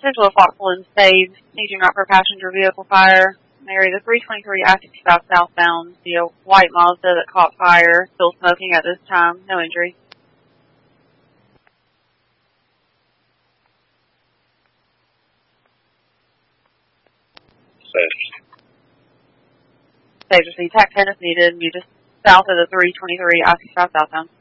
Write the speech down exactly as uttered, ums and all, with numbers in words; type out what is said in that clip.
Central Foxville and Save, needing not for passenger vehicle fire. Mary, the three twenty-three I sixty-five southbound, the white Mazda that caught fire, still smoking at this time, no injury. Save. Save, just the tax ten is needed, you just south of the three twenty-three I sixty-five southbound.